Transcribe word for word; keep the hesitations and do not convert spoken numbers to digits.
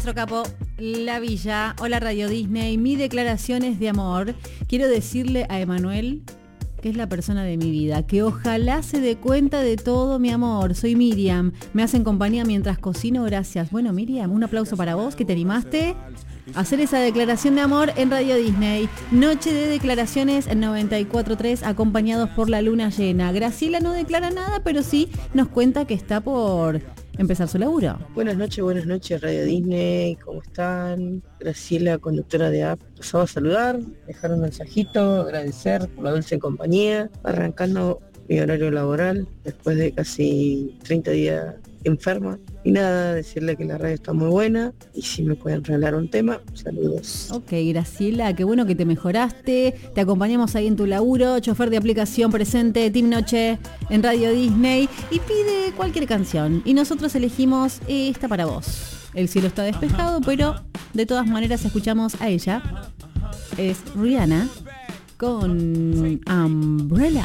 Nuestro capo, La Villa. Hola Radio Disney, mi declaración es de amor. Quiero decirle a Emanuel que es la persona de mi vida, que ojalá se dé cuenta de todo, mi amor. Soy Miriam, me hacen compañía mientras cocino, gracias. Bueno, Miriam, un aplauso para vos, que te animaste a hacer esa declaración de amor en Radio Disney. Noche de declaraciones en noventa y cuatro punto tres, acompañados por la luna llena. Graciela no declara nada, pero sí nos cuenta que está por empezar su laburo. Buenas noches, buenas noches Radio Disney, ¿cómo están? Graciela, conductora de app, pasaba a saludar, dejar un mensajito, agradecer por la dulce compañía, arrancando mi horario laboral después de casi treinta días enferma. Y nada, decirle que la radio está muy buena y si me pueden regalar un tema, saludos. Ok, Graciela, qué bueno que te mejoraste. Te acompañamos ahí en tu laburo, chofer de aplicación presente, Team Noche en Radio Disney, y pide cualquier canción. Y nosotros elegimos esta para vos. El cielo está despejado, pero de todas maneras escuchamos a ella. Es Rihanna con Umbrella.